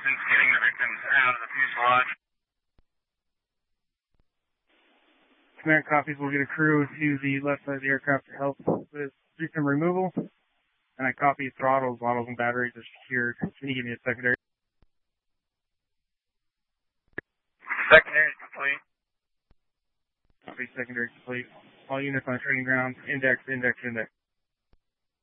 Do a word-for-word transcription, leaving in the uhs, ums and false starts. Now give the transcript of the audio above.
assistance getting the victims out of the fuselage. Command copies. We'll get a crew to the left side of the aircraft to help with victim removal. And I copy throttles, models, and batteries are secured. Can you give me a secondary? Secondary is complete. Copy secondary complete. All units on training ground. Index, index, index.